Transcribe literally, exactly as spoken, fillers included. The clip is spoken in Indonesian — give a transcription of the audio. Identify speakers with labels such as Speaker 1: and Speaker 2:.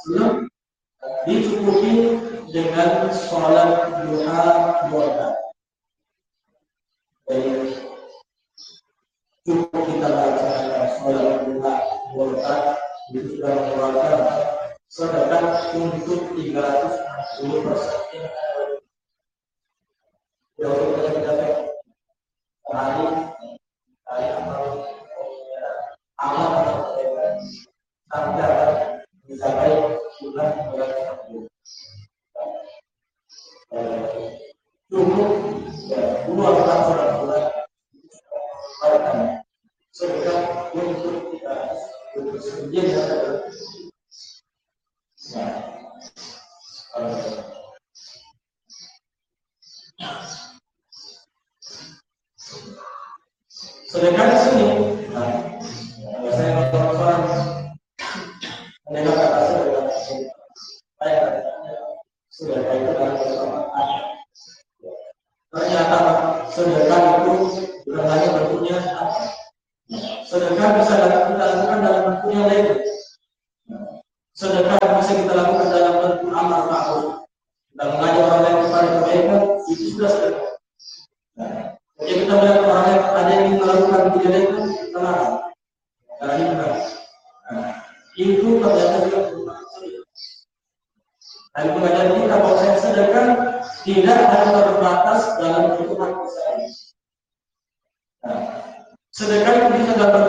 Speaker 1: belum dicukupi dengan sholat duha dua rakaat. Jadi cukup kita baca sholat duha dua rakaat itu sudah mengeluarkan sedekah untuk tiga ratus enam puluh persen. Ya untuk kita hari hari amal amal sampai mencapai bulan bulan tersebut. Cukup ya dua orang sholat bulan bahkan sedekah untuk kita untuk sendiri ya. Sedangkan di sini, nah, saya orang-orang mendengar kata sedekah, saya sedekah itu adalah keutamaan. Ternyata sedekah itu bukan hanya bentuknya apa? Sedekah bisa kita lakukan dalam bentuk yang lain. Sedekah bisa kita lakukan dalam bentuk amal ma'ruf. Kita mengajak orang lain kepada kebaikan, itu sudah sedekah. Jadi kita melihat orang yang ada yang melakukan kejelekan, kita larang. Karena ini benar. Nah, itu ternyata juga bermanfaat. Dan pengajaran kita bahwa saya sedekah tidak hanya terbatas dalam bentuk hati saya. Nah, sedekah itu bisa dapat